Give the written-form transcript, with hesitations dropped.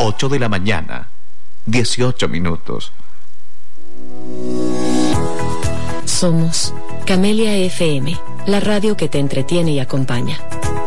8 de la mañana, 18 minutos. Somos Camelia FM, la radio que te entretiene y acompaña.